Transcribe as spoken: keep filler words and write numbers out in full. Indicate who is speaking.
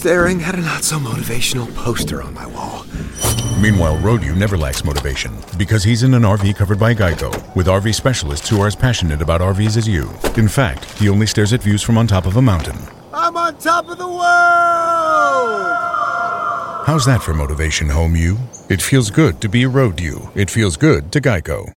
Speaker 1: staring at a not-so-motivational poster on my wall.
Speaker 2: Meanwhile, Roadview never lacks motivation because he's in an R V covered by Geico, with R V specialists who are as passionate about R Vs as you. In fact, he only stares at views from on top of a mountain.
Speaker 1: I'm on top of the world!
Speaker 2: How's that for motivation, home you? It feels good to be Roadview. It feels good to Geico.